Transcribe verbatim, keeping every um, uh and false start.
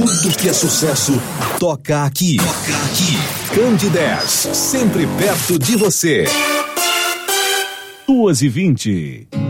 Tudo que é sucesso, toca aqui. Toca aqui. Candidez, sempre perto de você. duas e vinte.